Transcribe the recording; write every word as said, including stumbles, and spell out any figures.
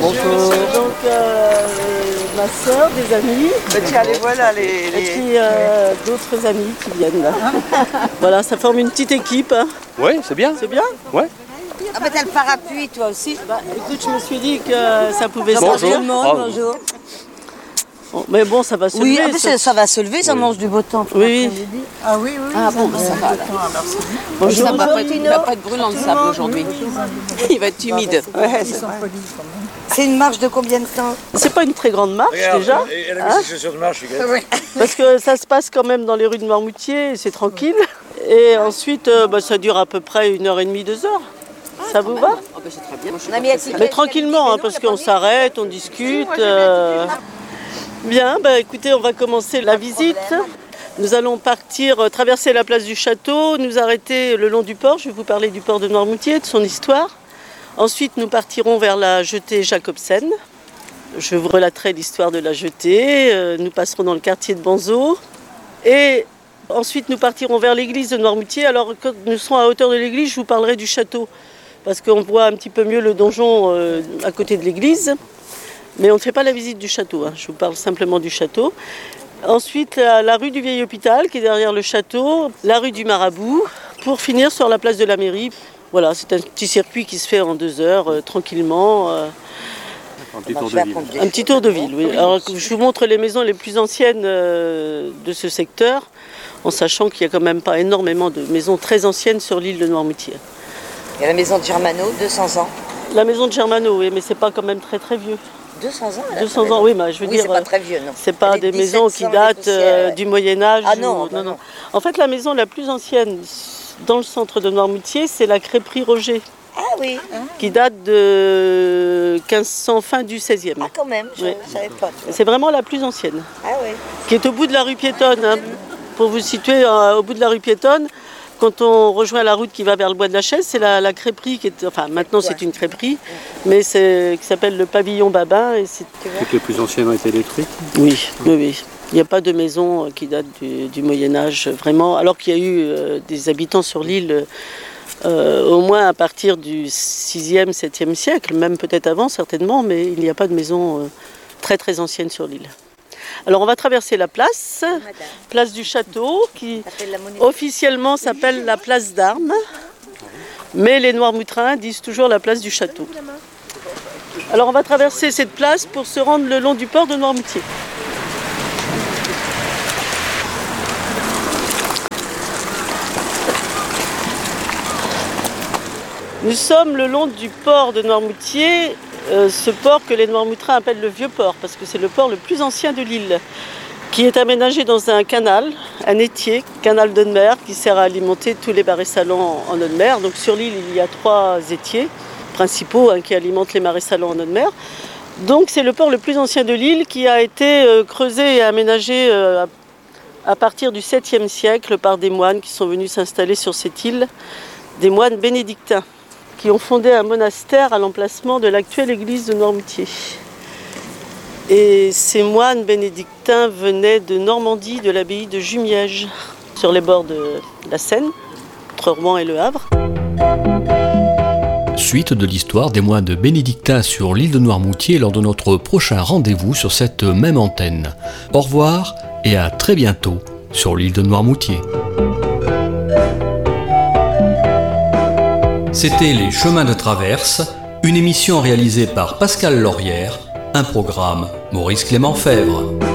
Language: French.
Bonjour. Donc, euh, ma soeur, des amis. Bah, tiens, les voilà, les... les... Et puis euh, d'autres amis qui viennent là. Voilà, ça forme une petite équipe. Hein. Oui, c'est bien. C'est bien. Ouais. Ah bah t'as le parapluie, toi aussi. Bah, écoute, je me suis dit que ça pouvait Bonjour. servir. Tout le monde, Ah, bonjour. Bon, mais bon, ça va se Oui, lever. ah, bah, ça, ça va se lever, ça mange du beau temps. Oui, oui. Ah oui, oui. Ah bon, bah, ça va. Bonjour. Ça va pas être, il va pas être brûlant de sable aujourd'hui. Il va être timide. Ouais, c'est vrai. C'est une marche de combien de temps? C'est pas une très grande marche déjà. Elle a Hein mis ses chaussures de marche, regarde. Parce que ça se passe quand même dans les rues de Noirmoutier, et c'est tranquille. Et ensuite, euh, bah, ça dure à peu près une heure et demie, deux heures. Ça vous va? Oh, bah, c'est très bien. Moi, je suis On a mis pas à pressée. Mais tranquillement, hein, parce qu'on s'arrête, on discute. euh. Bien, bah, écoutez, on va commencer la visite. Nous allons partir, euh, traverser la place du château, nous arrêter le long du port. Je vais vous parler du port de Noirmoutier, de son histoire. Ensuite, nous partirons vers la jetée Jacobsen. Je vous relaterai l'histoire de la jetée. Euh, nous passerons dans le quartier de Banzeau. Et ensuite, nous partirons vers l'église de Noirmoutier. Alors, quand nous serons à hauteur de l'église, je vous parlerai du château. Parce qu'on voit un petit peu mieux le donjon euh, à côté de l'église. Mais on ne fait pas la visite du château. Hein. Je vous parle simplement du château. Ensuite, la, la rue du Vieil Hôpital, qui est derrière le château. La rue du Marabout. Pour finir sur la place de la mairie. Voilà, c'est un petit circuit qui se fait en deux heures, euh, tranquillement. Euh, Un petit tour de ville. un petit tour de ville, oui. Alors, je vous montre les maisons les plus anciennes euh, de ce secteur, en sachant qu'il n'y a quand même pas énormément de maisons très anciennes sur l'île de Noirmoutier. Il y a la maison de Germano, deux cents ans. La maison de Germano, oui, mais c'est pas quand même très très vieux. deux cents ans elle a deux cents fait. ans, oui, mais je veux Oui, dire, c'est pas très vieux, non. c'est pas Elle est des maisons qui dix-sept cents et datent poussières, euh, ouais. du Moyen-Âge. Ah non, ou- non, non. En fait, la maison la plus ancienne dans le centre de Noirmoutier, c'est la crêperie Roger, Ah oui, qui date de quinze cents, fin du seizième. ah quand même, je Oui. ne savais pas. tu vois. C'est vraiment la plus ancienne, Ah oui. qui est au bout de la rue piétonne. Hein. Pour vous situer euh, au bout de la rue piétonne, quand on rejoint la route qui va vers le bois de la Chaise, c'est la, la crêperie qui est, enfin maintenant c'est une crêperie, mais c'est qui s'appelle le pavillon Babin. Et c'est... Toutes les plus anciennes ont été détruites. Oui, oui, oui. Il n'y a pas de maison qui date du, du Moyen-Âge, vraiment, alors qu'il y a eu euh, des habitants sur l'île euh, au moins à partir du sixième, septième siècle, même peut-être avant certainement, mais il n'y a pas de maison euh, très très ancienne sur l'île. Alors on va traverser la place, place du château, qui officiellement s'appelle la place d'Armes, mais les Noirmoutrins disent toujours la place du château. Alors on va traverser cette place pour se rendre le long du port de Noirmoutier. Nous sommes le long du port de Noirmoutier, euh, ce port que les Noirmoutrins appellent le vieux port, parce que c'est le port le plus ancien de l'île, qui est aménagé dans un canal, un étier, canal d'eau de mer, qui sert à alimenter tous les marais salants en eau de mer. Donc sur l'île, il y a trois étiers principaux hein, qui alimentent les marais salants en eau de mer. Donc c'est le port le plus ancien de l'île qui a été euh, creusé et aménagé euh, à, à partir du septième siècle par des moines qui sont venus s'installer sur cette île, des moines bénédictins, qui ont fondé un monastère à l'emplacement de l'actuelle église de Noirmoutier. Et ces moines bénédictins venaient de Normandie, de l'abbaye de Jumièges, sur les bords de la Seine, entre Rouen et Le Havre. Suite de l'histoire des moines bénédictins sur l'île de Noirmoutier lors de notre prochain rendez-vous sur cette même antenne. Au revoir et à très bientôt sur l'île de Noirmoutier. C'était Les Chemins de Traverse, une émission réalisée par Pascal Laurière, un programme Maurice Clément Fèvre.